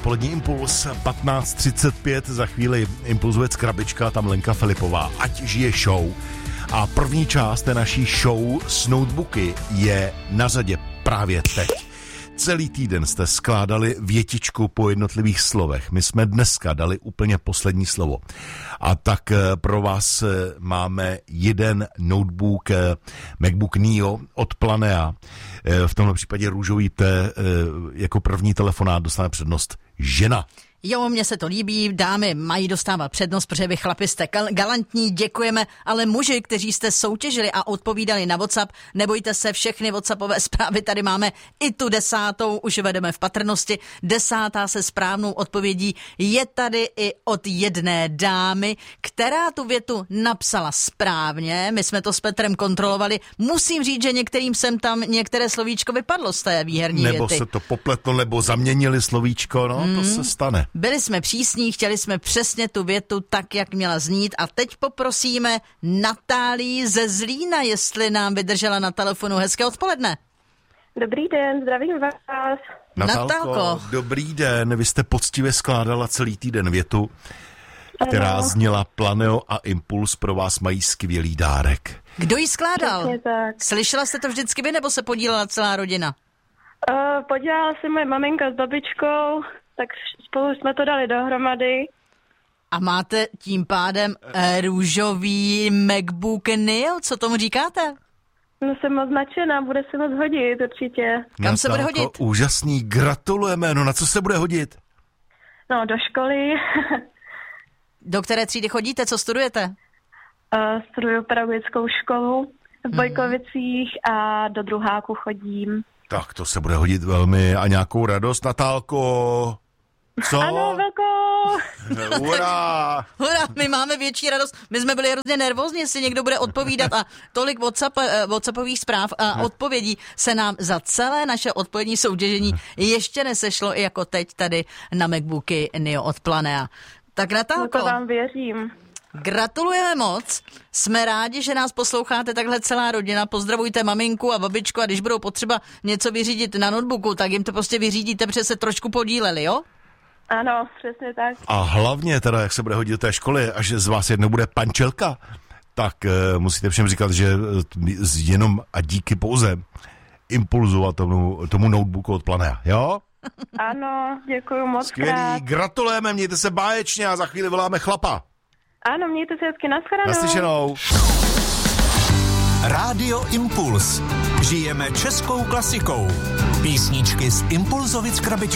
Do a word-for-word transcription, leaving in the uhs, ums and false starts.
dopolední Impuls, patnáct třicet pět, za chvíli impulzuje Krabička, tam Lenka Filipová, ať žije show. A první část té naší show s notebooky je na řadě právě teď. Celý týden jste skládali větičku po jednotlivých slovech. My jsme dneska dali úplně poslední slovo. A tak pro vás máme jeden notebook MacBook Neo od Planea. V tomhle případě růžový té jako první telefonát dostane přednost žena. Jo, mně se to líbí, dámy mají dostávat přednost, protože vy chlapi jste galantní, děkujeme, ale muži, kteří jste soutěžili a odpovídali na WhatsApp, nebojte se, všechny WhatsAppové zprávy tady máme, i tu desátou už vedeme v patrnosti, desátá se správnou odpovědí je tady i od jedné dámy, která tu větu napsala správně, my jsme to s Petrem kontrolovali, musím říct, že některým sem tam některé slovíčko vypadlo z té výherní nebo věty. Nebo se to popletlo, nebo zaměnili slovíčko, no hmm. to se stane. Byli jsme přísní, chtěli jsme přesně tu větu tak, jak měla znít a teď poprosíme Natálii ze Zlína, jestli nám vydržela na telefonu. Hezké odpoledne. Dobrý den, zdravím vás. Natálko, Natálko. Dobrý den, vy jste poctivě skládala celý týden větu, která ano. zněla Planeo a Impuls pro vás mají skvělý dárek. Kdo ji skládal? Slyšela jste to vždycky vy, nebo se podílela celá rodina? Uh, podílela se moje maminka s babičkou, tak spolu jsme to dali dohromady. A máte tím pádem uh, růžový MacBook Neo, co tomu říkáte? No jsem moc nadšená, bude se moc hodit určitě. Kam Natálko, se bude hodit? Úžasný, gratulujeme, no na co se bude hodit? No do školy. Do které třídy chodíte, co studujete? Uh, studuju pedagogickou školu v Bojkovicích mm. a do druháku chodím. Tak to se bude hodit velmi a nějakou radost, Natálko. Co? Ano, velkou. Hurá. Hurá, my máme větší radost. My jsme byli hrozně nervózní, jestli někdo bude odpovídat a tolik WhatsApp, WhatsAppových zpráv a odpovědí se nám za celé naše odpovědní soutěžení ještě nesešlo i jako teď tady na MacBooky Neo od Planea. Tak Natálko. To vám věřím. Gratulujeme moc, jsme rádi, že nás posloucháte takhle celá rodina, pozdravujte maminku a babičku a když budou potřeba něco vyřídit na notebooku, tak jim to prostě vyřídíte, protože se trošku podíleli, jo? Ano, přesně tak. A hlavně teda, jak se bude hodit do té školy, až z vás jednou bude pančelka, tak uh, musíte všem říkat, že jenom a díky pouze impulzovat tomu, tomu notebooku od Planea, jo? Ano, děkuju moc Skvělý, krát. Gratulujeme, mějte se báječně a za chvíli voláme chlapa. Ano, mějte se hezky, nashledanou. Naslyšenou. Rádio Impuls. Žijeme českou klasikou. Písničky z Impulzovic Krabičky.